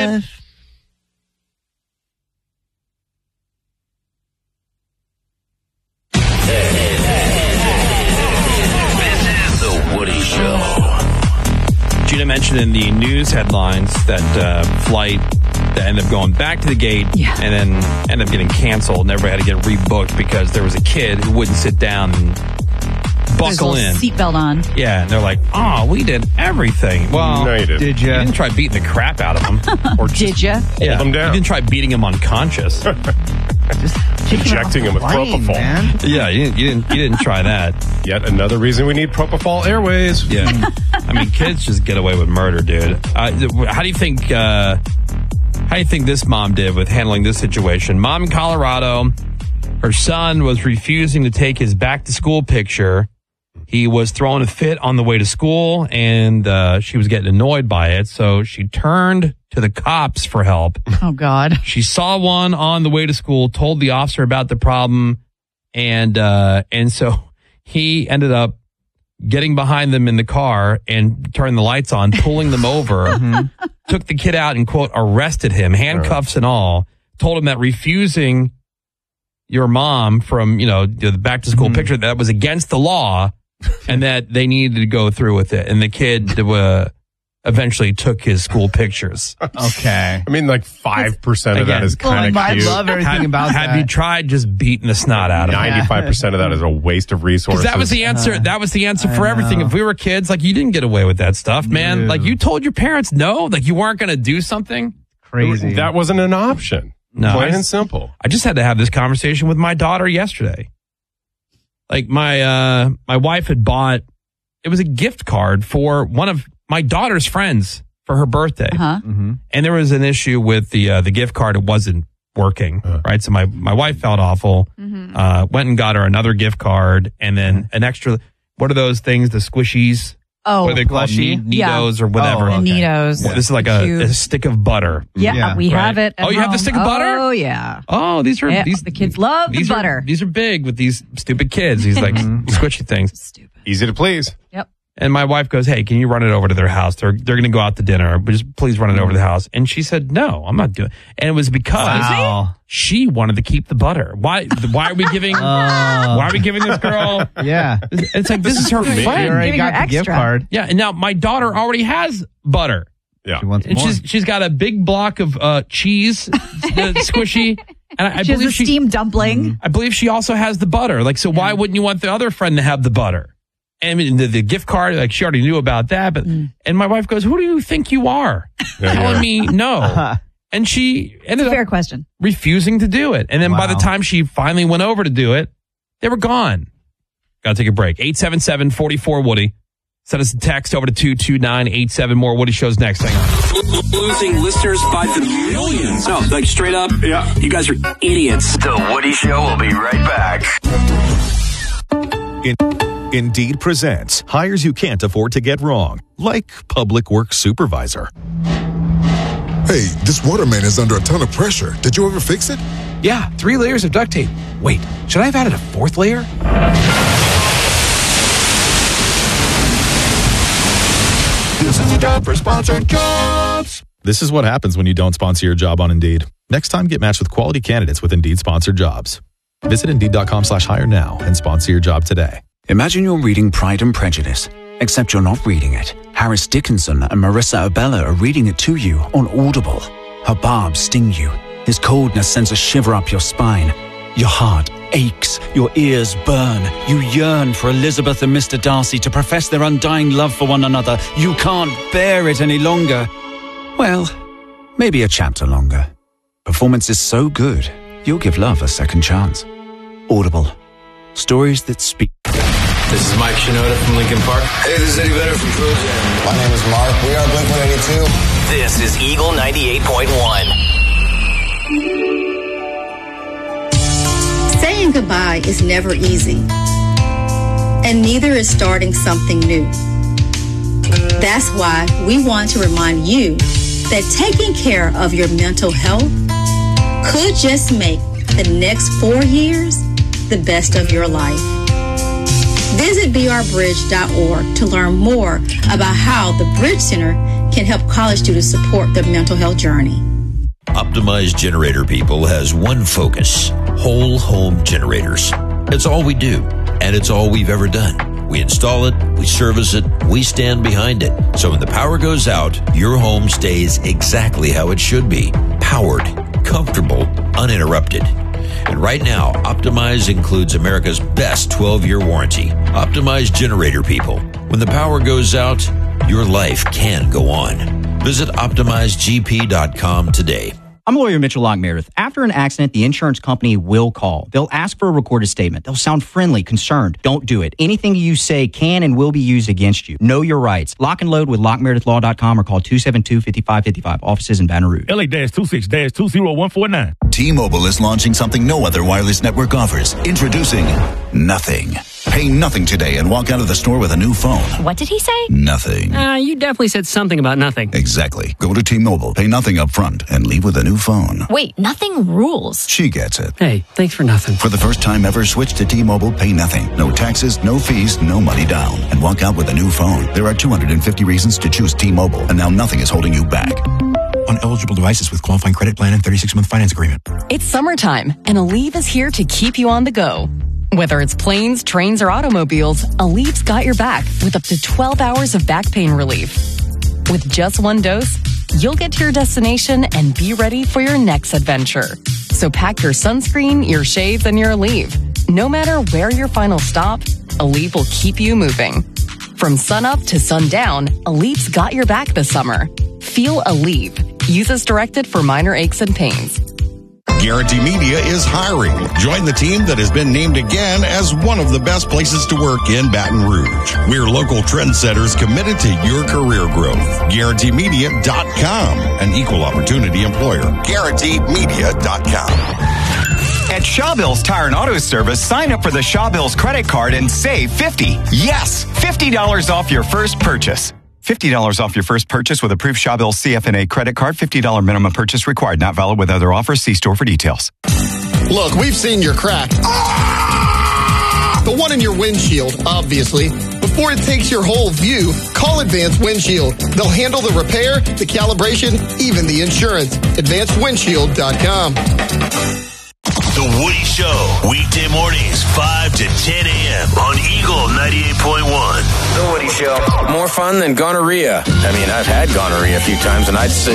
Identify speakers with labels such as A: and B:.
A: Gina mentioned in the news headlines that flight that ended up going back to the gate and then ended up getting canceled and everybody had to get rebooked because there was a kid who wouldn't sit down and buckle in.
B: Seatbelt on.
A: Yeah, and they're like, oh, we did everything. Well,
C: no, you didn't.
A: Did you? You didn't try beating the crap out of him.
B: Or did you?
A: Yeah,
C: them down.
A: You didn't try beating him unconscious.
D: Just
C: injecting him with propofol.
D: Man.
A: Yeah, you didn't try that.
C: Yet another reason we need Propofol Airways.
A: Yeah, I mean, kids just get away with murder, dude. How do you think this mom did with handling this situation? Mom in Colorado, her son was refusing to take his back to school picture. He was throwing a fit on the way to school, and she was getting annoyed by it. So she turned to the cops for help.
B: Oh, God.
A: She saw one on the way to school, told the officer about the problem, and so he ended up getting behind them in the car and turning the lights on, pulling them over, took the kid out and, quote, arrested him, handcuffs and all, told him that refusing your mom from, the back to school picture, that was against the law and that they needed to go through with it. And the kid eventually took his school pictures.
D: Okay.
C: I mean, like 5% of that is kind of cute.
D: I love everything about that.
A: Have you tried just beating the snot out of him?
C: 95% of that is a waste of resources.
A: That was the answer. That was the answer for everything. If we were kids, like, you didn't get away with that stuff, man. Like, you told your parents no, like you weren't going to do something.
D: Crazy.
C: That wasn't an option.
A: No,
C: Plain and simple.
A: I just had to have this conversation with my daughter yesterday. Like, my wife had bought, it was a gift card for one of my daughter's friends for her birthday. And there was an issue with the gift card. It wasn't working, right? So my wife felt awful, went and got her another gift card and then an extra, what are those things, the squishies?
B: Oh,
A: what are they called? Neatos or whatever.
B: Neatos.
A: Well, this is like a stick of butter.
B: Yeah, we have it at
A: you have the stick of butter?
B: Oh, yeah.
A: Oh, these are...
B: Yep, the kids love the butter.
A: These are big with these stupid kids. These like squishy things.
B: Stupid.
C: Easy to please.
B: Yep.
A: And my wife goes, hey, can you run it over to their house? They're going to go out to dinner, but just please run it over to the house. And she said, no, I'm not doing it. And it was because she wanted to keep the butter. Why are we giving this girl?
D: Yeah.
A: It's like, this is her friend.
D: You already got the
B: extra
D: gift card.
A: Yeah. And now my daughter already has butter.
C: Yeah.
D: She wants
A: And
D: more.
A: she's got a big block of cheese, squishy. And I
B: She has
A: believe
B: a steamed dumpling.
A: I believe she also has the butter. Like, so why wouldn't you want the other friend to have the butter? And I mean, the gift card, like, she already knew about that. But and my wife goes, who do you think you are? Telling me no. And she ended up
B: Fair question.
A: refusing to do it. And then by the time she finally went over to do it, they were gone. Got to take a break. 877-44-WOODY. Send us a text over to 22987. More Woody shows next. Hang on.
E: Losing listeners by the millions. No, like straight up. Yeah. You guys are idiots.
F: The Woody Show will be right back.
G: Indeed presents hires you can't afford to get wrong, like public works supervisor.
H: Hey, this waterman is under a ton of pressure. Did you ever fix it?
I: Yeah, 3 layers of duct tape. Wait, should I have added a 4th layer?
H: This is a job for Sponsored Jobs.
G: This is what happens when you don't sponsor your job on Indeed. Next time, get matched with quality candidates with Indeed sponsored jobs. Visit Indeed.com/hire now and sponsor your job today.
J: Imagine you're reading Pride and Prejudice, except you're not reading it. Harris Dickinson and Marissa Abella are reading it to you on Audible. Her barbs sting you. His coldness sends a shiver up your spine. Your heart aches. Your ears burn. You yearn for Elizabeth and Mr. Darcy to profess their undying love for one another. You can't bear it any longer. Well, maybe a chapter longer. Performance is so good, you'll give love a second chance. Audible. Stories that speak.
K: This is Mike Shinoda from Linkin Park.
F: Hey, this is Eddie Vedder from Pearl Jam. My name is Mark. We are Blink-182.
E: This is Eagle 98.1.
L: Saying goodbye is never easy, and neither is starting something new. That's why we want to remind you that taking care of your mental health could just make the next 4 years the best of your life. Visit brbridge.org to learn more about how the Bridge Center can help college students support their mental health journey.
M: Optimized Generator People has one focus: whole home generators. It's all we do, and it's all we've ever done. We install it, we service it, we stand behind it. So when the power goes out, your home stays exactly how it should be: powered, comfortable, uninterrupted. And right now, Optimize includes America's best 12-year warranty. Optimize Generator People. When the power goes out, your life can go on. Visit OptimizeGP.com today.
N: I'm lawyer Mitchell Locke Meredith. After an accident, the insurance company will call. They'll ask for a recorded statement. They'll sound friendly, concerned. Don't do it. Anything you say can and will be used against you. Know your rights. Lock and load with LockMeredithLaw.com or call 272-5555. Offices in Baton Rouge.
O: LA-26-20149. T-Mobile is launching something no other wireless network offers. Introducing Nothing. Pay nothing today and walk out of the store with a new phone.
P: What did he say?
O: Nothing.
P: You definitely said something about nothing.
O: Exactly. Go to T-Mobile, pay nothing up front, and leave with a new phone.
P: Wait, nothing rules.
O: She gets it.
P: Hey, thanks for nothing.
O: For the first time ever, switch to T-Mobile, pay nothing. No taxes, no fees, no money down. And walk out with a new phone. There are 250 reasons to choose T-Mobile, and now nothing is holding you back.
Q: On eligible devices with qualifying credit plan and 36-month finance agreement.
R: It's summertime, and Aleve is here to keep you on the go. Whether it's planes, trains, or automobiles, Aleve's got your back with up to 12 hours of back pain relief. With just one dose, you'll get to your destination and be ready for your next adventure. So pack your sunscreen, your shades, and your Aleve. No matter where your final stop, Aleve will keep you moving. From sunup to sundown, Aleve's got your back this summer. Feel Aleve. Use as directed for minor aches and pains.
S: Guarantee Media is hiring. Join the team that has been named again as one of the best places to work in Baton Rouge. We're local trendsetters committed to your career growth. GuaranteeMedia.com, an equal opportunity employer. GuaranteeMedia.com.
T: At Shawbills Tire and Auto Service, sign up for the Shawbills credit card and save $50. Yes, $50 off your first purchase. $50 off your first purchase with approved Shawbills CFNA credit card. $50 minimum purchase required. Not valid with other offers. See store for details.
U: Look, we've seen your crack. The one in your windshield, obviously. Before it takes your whole view, call Advanced Windshield. They'll handle the repair, the calibration, even the insurance. AdvancedWindshield.com.
V: The Woody Show, weekday mornings, 5 to 10 a.m. on Eagle 98.1.
K: The Woody Show, more fun than gonorrhea. I mean, I've had gonorrhea a few times, and I'd say